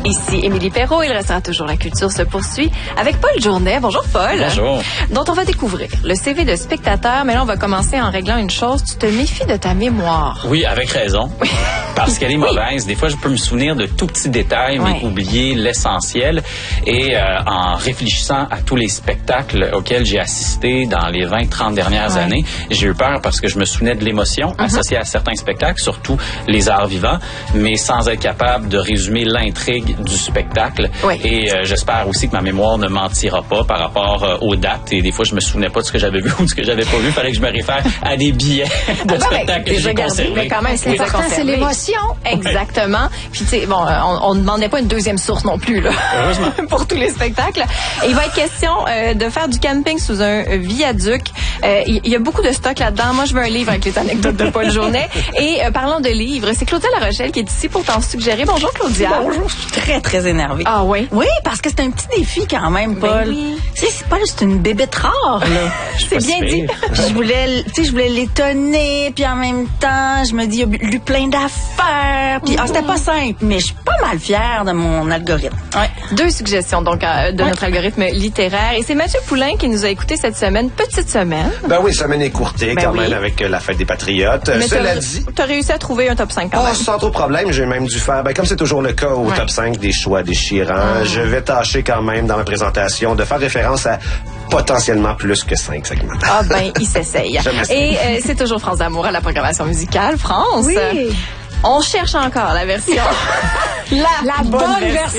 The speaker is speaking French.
Ici Émilie Perrault, il restera toujours La Culture se poursuit avec Paul Journet. Bonjour Paul. Bonjour. Dont on va découvrir le CV de spectateur, mais là on va commencer en réglant une chose, tu te méfies de ta mémoire. Oui, avec raison. Oui. Parce qu'elle est mauvaise. Des fois, je peux me souvenir de tout petits détails, mais oublier l'essentiel. Et en réfléchissant à tous les spectacles auxquels j'ai assisté dans les 20-30 dernières années, j'ai eu peur parce que je me souvenais de l'émotion associée à certains spectacles, surtout les arts vivants, mais sans être capable de résumer l'intrigue du spectacle. Oui. Et j'espère aussi que ma mémoire ne mentira pas par rapport aux dates. Et des fois, je me souvenais pas de ce que j'avais vu ou de ce que j'avais pas vu. Il fallait que je me réfère à des billets de spectacles que j'ai conservés. Mais quand même, c'est important, c'est l'émotion. Exactement. Puis tu sais, bon, on ne demandait pas une deuxième source non plus là. Heureusement. Pour tous les spectacles. Et il va être question de faire du camping sous un viaduc. Il y a beaucoup de stock là-dedans. Moi, je veux un livre avec les anecdotes de Paul Journet. Et parlant de livres, c'est Claudia Larochelle qui est ici pour t'en suggérer. Bonjour Claudia. Bonjour, je suis très, très énervée. Ah oui? Oui, parce que c'est un petit défi quand même, Paul. Ben oui. Tu sais, c'est pas juste une bébête rare, là. C'est bien dit. Je voulais l'étonner, puis en même temps, je me dis, il y a lu plein d'affaires, puis c'était pas simple, mais je suis pas mal fière de mon algorithme. Ouais. 2 suggestions donc de notre algorithme littéraire. Et c'est Mathieu Poulain qui nous a écouté cette semaine. Petite semaine. Ben oui, semaine écourtée quand même avec la fête des Patriotes. Mais Cela dit... t'as réussi à trouver un top 5 quand même. Sans trop de problème, j'ai même dû faire, comme c'est toujours le cas au top 5, des choix déchirants. Je vais tâcher quand même dans ma présentation de faire référence à potentiellement plus que 5 segments. Ah ben, il s'essaye. Et c'est toujours France d'amour à la programmation musicale. France, Oui. on cherche encore la version. la bonne version.